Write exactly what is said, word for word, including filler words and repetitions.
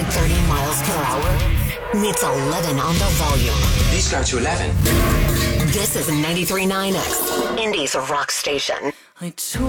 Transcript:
thirty miles per hour meets eleven on the volume. Please go to eleven. This is ninety-three point nine X, Indie's rock station. I told